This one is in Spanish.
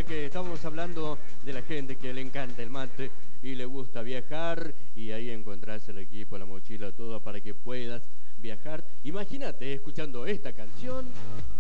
que estábamos hablando de la gente que le encanta el mate y le gusta viajar, y ahí encontrás el equipo, la mochila, todo para que puedas viajar. Imagínate escuchando esta canción